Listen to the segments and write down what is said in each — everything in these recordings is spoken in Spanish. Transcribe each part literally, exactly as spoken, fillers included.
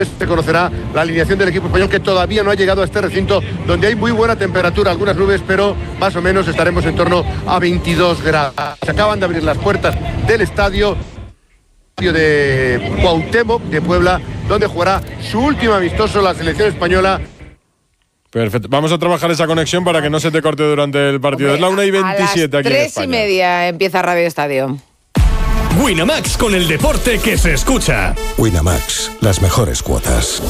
se conocerá la alineación del equipo español, que todavía no ha llegado a este recinto donde hay muy buena temperatura, algunas nubes, pero más o menos estaremos en torno a veintidós grados. Se acaban de abrir las puertas del estadio de Cuauhtémoc de Puebla, donde jugará su último amistoso la selección española. Perfecto. Vamos a trabajar esa conexión para que no se te corte durante el partido. Hombre, es la una y veintisiete aquí en España. Tres y media empieza Radio Estadio. Winamax, con el deporte que se escucha. Winamax, las mejores cuotas.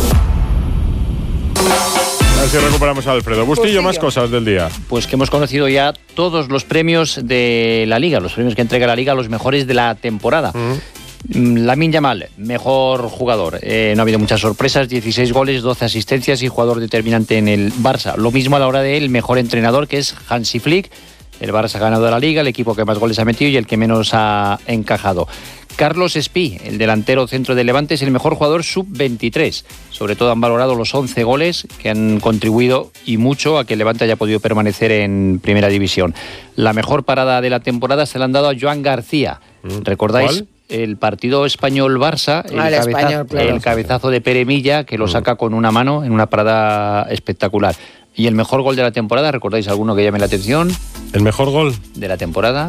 A ver si recuperamos a Alfredo. Bustillo, Bustillo, más cosas del día. Pues que hemos conocido ya todos los premios de la Liga, los premios que entrega la Liga a los mejores de la temporada. Uh-huh. Lamine Yamal, mejor jugador. Eh, no ha habido muchas sorpresas, dieciséis goles, doce asistencias y jugador determinante en el Barça. Lo mismo a la hora del mejor entrenador, que es Hansi Flick. El Barça ha ganado la Liga, el equipo que más goles ha metido y el que menos ha encajado. Carlos Espí, el delantero centro de Levante, es el mejor jugador sub veintitrés. Sobre todo han valorado los once goles que han contribuido y mucho a que el Levante haya podido permanecer en Primera División. La mejor parada de la temporada se la han dado a Joan García. ¿Recordáis? ¿Cuál? El partido español-Barça, el, Al cabeza- español, claro. el cabezazo de Pere Milla, que lo saca con una mano en una parada espectacular. Y el mejor gol de la temporada, ¿recordáis alguno que llame la atención? ¿El mejor gol? De la temporada.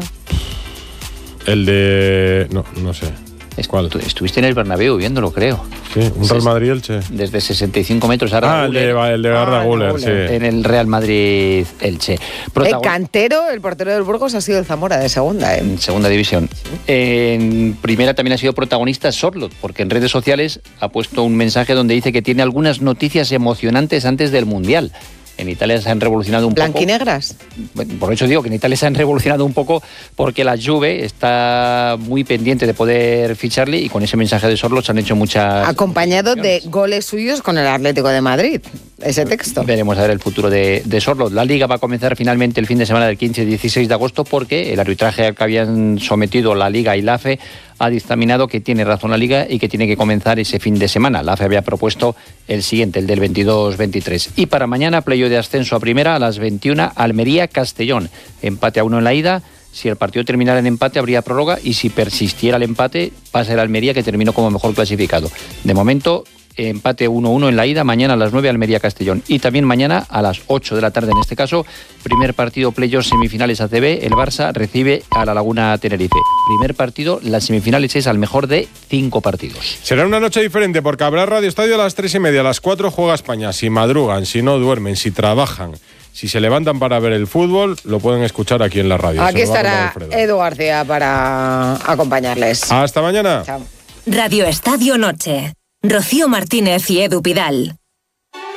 El de... No, no sé. ¿Cuál? Estu- Estuviste en el Bernabéu viéndolo, creo. Sí, un Real Madrid-Elche. Desde sesenta y cinco metros. Arda Ah, el de, Güler, el de Arda Ah, Güler, Güler. sí. en el Real Madrid-Elche. El Protagon- cantero, el portero del Burgos, ha sido el Zamora de segunda, ¿eh? En segunda división. En primera también ha sido protagonista Sorloth, porque en redes sociales ha puesto un mensaje donde dice que tiene algunas noticias emocionantes antes del Mundial. En Italia se han revolucionado un poco. Blanquinegras. Por eso digo que en Italia se han revolucionado un poco porque la Juve está muy pendiente de poder ficharle y con ese mensaje de Sorloth se han hecho muchas... Acompañado de goles suyos con el Atlético de Madrid. Ese texto. Veremos a ver el futuro de, de Sorloth. La Liga va a comenzar finalmente el fin de semana del quince y dieciséis de agosto porque el arbitraje al que habían sometido la Liga y la A F E ha dictaminado que tiene razón la Liga y que tiene que comenzar ese fin de semana. La A F E había propuesto el siguiente, el del veintidós veintitrés. Y para mañana, playo de ascenso a primera a las veintiuna, Almería-Castellón. Empate a uno en la ida. Si el partido terminara en empate, habría prórroga y si persistiera el empate, pasa el Almería, que terminó como mejor clasificado. De momento, empate uno uno en la ida, mañana a las nueve Almería-Castellón. Y también mañana a las ocho de la tarde, en este caso, primer partido playoff semifinales A C B, el Barça recibe a la Laguna Tenerife. Primer partido, las semifinales es al mejor de cinco partidos. Será una noche diferente porque habrá Radio Estadio a las tres y media, a las cuatro juega España. Si madrugan, si no duermen, si trabajan, si se levantan para ver el fútbol, lo pueden escuchar aquí en la radio. Aquí Se lo va a estará contar Alfredo. Edu García para acompañarles. Hasta mañana. Chao. Radio Estadio Noche. Rocío Martínez y Edu Pidal.